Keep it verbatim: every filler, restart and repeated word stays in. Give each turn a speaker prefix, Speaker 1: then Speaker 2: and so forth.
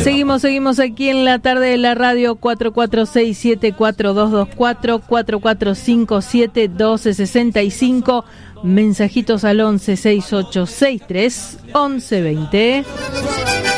Speaker 1: Seguimos, seguimos aquí en la tarde de la radio. Cuatro cuatro seis siete cuatro dos dos cuatro, cuatro cuatro cinco siete uno dos seis cinco. Mensajitos al once seis ocho seis tres once veinte.